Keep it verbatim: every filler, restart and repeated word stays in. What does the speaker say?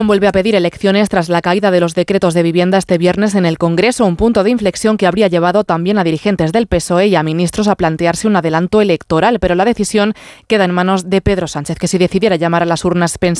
Vuelve a pedir elecciones tras la caída de los decretos de vivienda este viernes en el Congreso, un punto de inflexión que habría llevado también a dirigentes del P S O E y a ministros a plantearse un adelanto electoral, pero la decisión queda en manos de Pedro Sánchez, que si decidiera llamar a las urnas pensaría